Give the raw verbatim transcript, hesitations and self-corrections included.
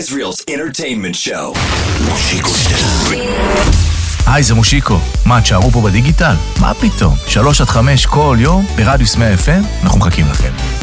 Israel's entertainment show. מושיקו שטרן. היי, זה מושיקו. מה, תשארו פה בדיגיטל? מה פתאום? שלוש עד חמש כל יום ברדיוס מאה אף אם, אנחנו מחכים לכם.